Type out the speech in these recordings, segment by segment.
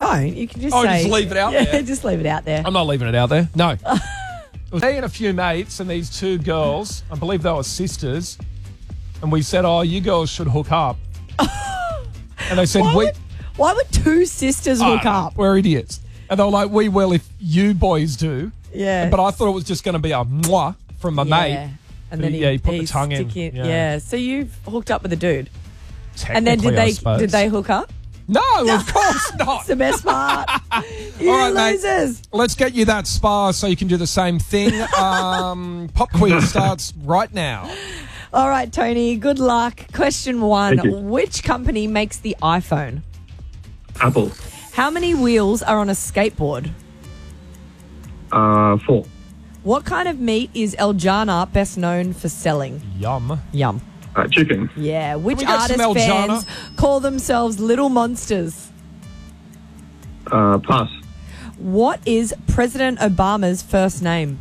don't. You can just say... just leave it out there. Just leave it out there. I'm not leaving it out there. No. It was me and a few mates and these two girls. I believe they were sisters. And we said, you girls should hook up. And they said, Why would two sisters hook up? We're idiots. And they were like, we will if you boys do. Yeah. But I thought it was just going to be a mwah from my mate. And then he put the tongue in. Yeah. So you've hooked up with a dude. And then did they hook up? No, of course not. That's the best part. You All right, losers. Mate, let's get you that spa so you can do the same thing. Pop quiz starts right now. All right, Tony, good luck. Question 1. Thank you. Which company makes the iPhone? Apple. How many wheels are on a skateboard? 4. What kind of meat is El Jannah best known for selling? Yum. Yum. Chicken. Yeah. Which we get some artist El fans Jannah? call themselves Little Monsters? Pass. What is President Obama's first name?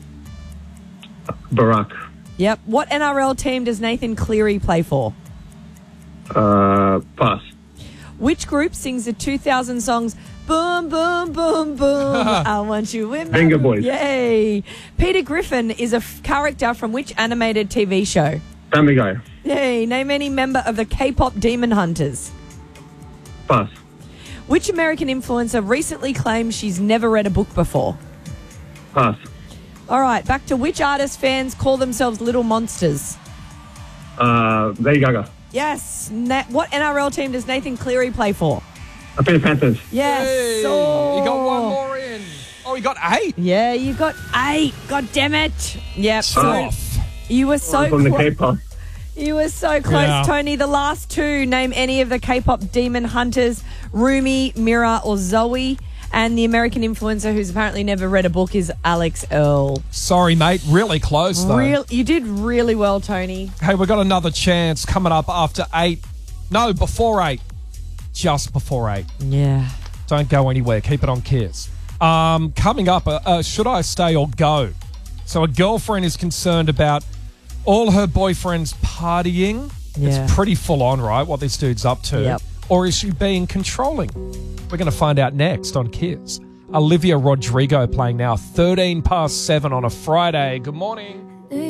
Barack. Yep. What NRL team does Nathan Cleary play for? Pass. Which group sings the 2000 songs Boom, Boom, Boom, Boom, I Want You in My... Finger Boys. Yay. Peter Griffin is a character from which animated TV show? Family Guy. Yay. Name any member of the K-pop Demon Hunters. Pass. Which American influencer recently claimed she's never read a book before? Pass. All right, back to which artist fans call themselves Little Monsters? Lady Gaga. Yes. What NRL team does Nathan Cleary play for? Penny Panthers. Yes. Hey, Oh. you got one more in. Oh, you got 8. Yeah, you got 8. God damn it. Yep. Tough. You were so From the close. K-pop. You were so close, Yeah. Tony. The last 2, name any of the K-pop demon hunters, Rumi, Mira, or Zoe. And the American influencer who's apparently never read a book is Alex Earl. Sorry, mate. Really close, though. You did really well, Tony. Hey, we've got another chance coming up after 8. No, before 8. Just before 8. Yeah. Don't go anywhere. Keep it on Kiss. Coming up, should I stay or go? So a girlfriend is concerned about all her boyfriends partying. Yeah. It's pretty full on, right, what this dude's up to. Yep. Or is she being controlling? We're going to find out next on Kiss. Olivia Rodrigo playing now, 13 past 7 on a Friday. Good morning.